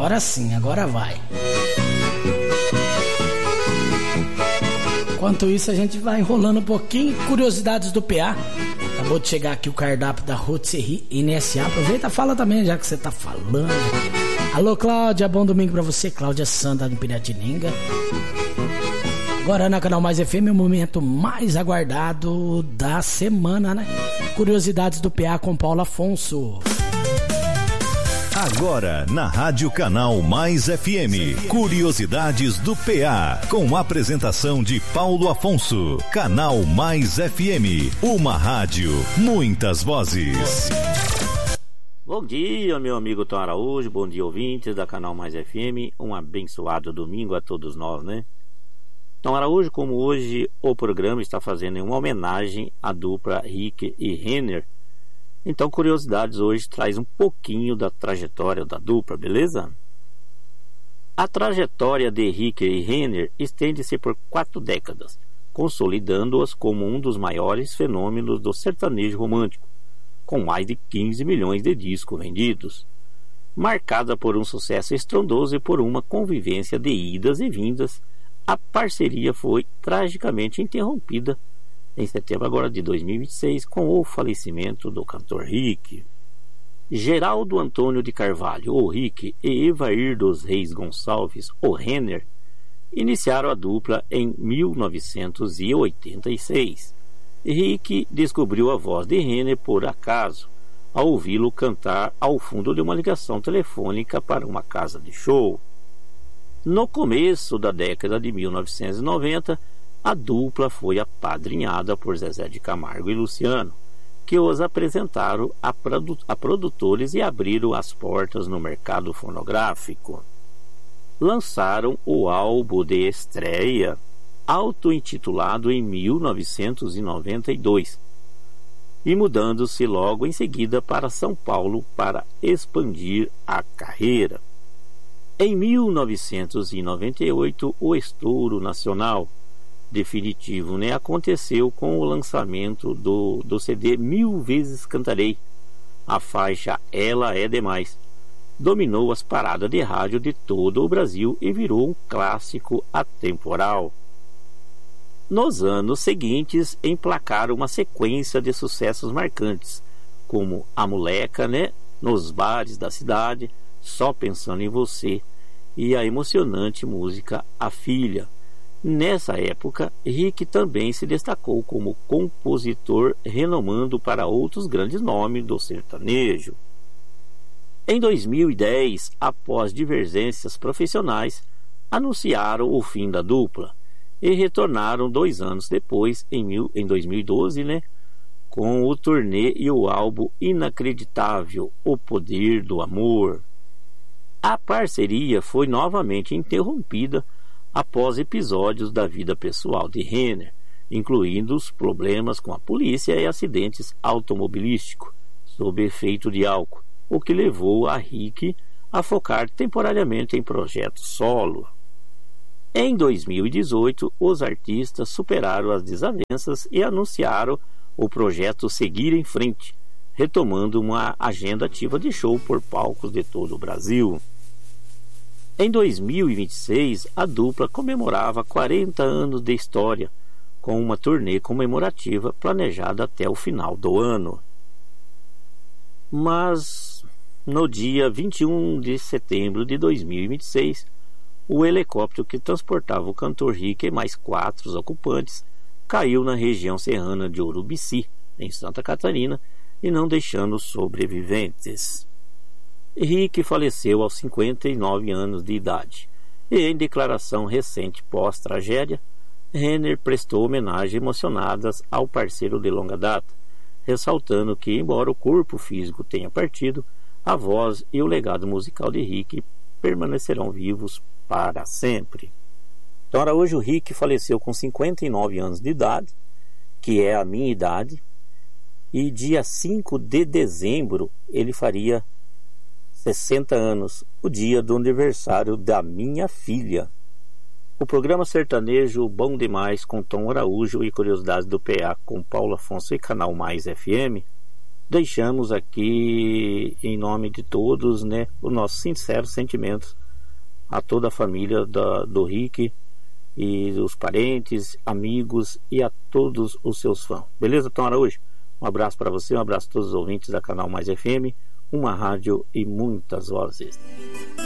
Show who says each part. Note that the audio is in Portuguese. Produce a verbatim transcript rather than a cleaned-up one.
Speaker 1: Agora sim, agora vai. Enquanto isso, a gente vai enrolando um pouquinho. Curiosidades do P A. Acabou de chegar aqui o cardápio da Rotisserie N S A. Aproveita, fala também, já que você tá falando. Alô, Cláudia, bom domingo pra você. Cláudia Santa, do Piratininga. Agora na Canal Mais F M, o momento mais aguardado da semana, né? Curiosidades do P A com Paulo Afonso.
Speaker 2: Agora, na Rádio Canal Mais F M, Curiosidades do P A, com a apresentação de Paulo Afonso. Canal Mais F M, uma rádio, muitas vozes.
Speaker 3: Bom dia, meu amigo Tom Araújo, bom dia, ouvintes da Canal Mais F M, um abençoado domingo a todos nós, né? Tom Araújo, como hoje o programa está fazendo uma homenagem à dupla Rick e Renner, então Curiosidades hoje traz um pouquinho da trajetória da dupla, beleza? A trajetória de Rick e Renner estende-se por quatro décadas, consolidando-as como um dos maiores fenômenos do sertanejo romântico, com mais de quinze milhões de discos vendidos, marcada por um sucesso estrondoso e por uma convivência de idas e vindas. A parceria foi tragicamente interrompida em setembro agora de dois mil e vinte e seis com o falecimento do cantor Rick. Geraldo Antônio de Carvalho, o Rick, e Evair dos Reis Gonçalves, o Renner, iniciaram a dupla em mil novecentos e oitenta e seis. Rick descobriu a voz de Renner por acaso, ao ouvi-lo cantar ao fundo de uma ligação telefônica para uma casa de show. No começo da década de mil novecentos e noventa, a dupla foi apadrinhada por Zezé de Camargo e Luciano, que os apresentaram a, produ- a produtores e abriram as portas no mercado fonográfico. Lançaram o álbum de estreia, auto-intitulado em mil novecentos e noventa e dois, e mudando-se logo em seguida para São Paulo para expandir a carreira. Em mil novecentos e noventa e oito, o estouro nacional definitivo, né, aconteceu com o lançamento do, do C D Mil Vezes Cantarei. A faixa Ela é Demais dominou as paradas de rádio de todo o Brasil e virou um clássico atemporal. Nos anos seguintes, emplacaram uma sequência de sucessos marcantes, como A Moleca, né, Nos Bares da Cidade, Só Pensando em Você e a emocionante música A Filha. Nessa época, Rick também se destacou como compositor, renomando para outros grandes nomes do sertanejo. Em dois mil e dez, após divergências profissionais, anunciaram o fim da dupla e retornaram dois anos depois, em, mil, em dois mil e doze, né, com o turnê e o álbum inacreditável O Poder do Amor. A parceria foi novamente interrompida após episódios da vida pessoal de Renner, incluindo os problemas com a polícia e acidentes automobilísticos sob efeito de álcool, o que levou a Rick a focar temporariamente em projetos solo. Em dois mil e dezoito, os artistas superaram as desavenças e anunciaram o projeto Seguir em Frente, retomando uma agenda ativa de show por palcos de todo o Brasil. Em dois mil e vinte e seis, a dupla comemorava quarenta anos de história, com uma turnê comemorativa planejada até o final do ano. Mas, no dia vinte e um de setembro de dois mil e vinte e seis, o helicóptero que transportava o cantor Rick e mais quatro ocupantes caiu na região serrana de Urubici, em Santa Catarina, e não deixando sobreviventes. Rick faleceu aos cinquenta e nove anos de idade, e em declaração recente pós-tragédia, Renner prestou homenagens emocionadas ao parceiro de longa data, ressaltando que, embora o corpo físico tenha partido, a voz e o legado musical de Rick permanecerão vivos para sempre. Então, hoje o Rick faleceu com cinquenta e nove anos de idade, que é a minha idade, e dia cinco de dezembro ele faria sessenta anos, o dia do aniversário da minha filha. O programa sertanejo Bom Demais com Tom Araújo e Curiosidades do P A com Paulo Afonso e Canal Mais F M deixamos aqui, em nome de todos, né, os nossos sinceros sentimentos a toda a família da, do Rick e os parentes, amigos e a todos os seus fãs. Beleza, Tom Araújo? Um abraço para você, um abraço a todos os ouvintes da Canal Mais F M, uma rádio e muitas vozes.